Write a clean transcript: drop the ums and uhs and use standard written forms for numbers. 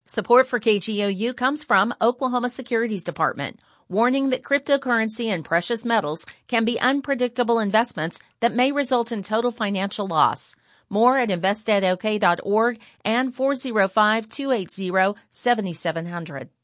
Support for KGOU comes from Oklahoma Securities Department, warning that cryptocurrency and precious metals can be unpredictable investments that may result in total financial loss. More at investedok.org and 405-280-7700.